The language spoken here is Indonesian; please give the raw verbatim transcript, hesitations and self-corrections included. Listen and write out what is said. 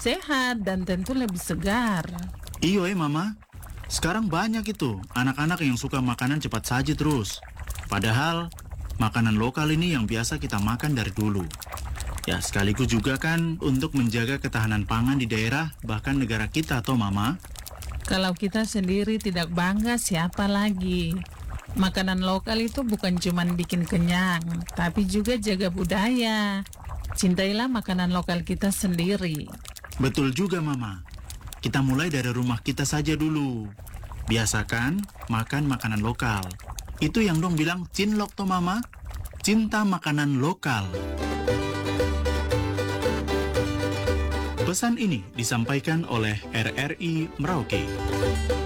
sehat dan tentu lebih segar. Iyo eh mama, sekarang banyak itu anak-anak yang suka makanan cepat saji terus. Padahal makanan lokal ini yang biasa kita makan dari dulu. Ya sekaligus juga kan untuk menjaga ketahanan pangan di daerah bahkan negara kita toh mama. Kalau kita sendiri tidak bangga, siapa lagi? Makanan lokal itu bukan cuma bikin kenyang, tapi juga jaga budaya. Cintailah makanan lokal kita sendiri. Betul juga mama. Kita mulai dari rumah kita saja dulu. Biasakan makan makanan lokal. Itu yang dong bilang cinlok toh mama. Cinta makanan lokal. Pesan ini disampaikan oleh R R I Merauke.